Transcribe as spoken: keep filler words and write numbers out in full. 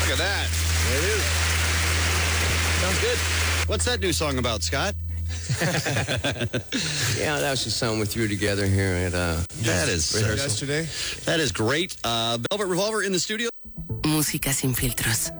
Look at that. There it is. Sounds good. What's that new song about, Scott? Yeah, that was just something we threw together here at uh, That is Yesterday. That is great. Uh, Velvet Revolver in the studio. Música sin filtros.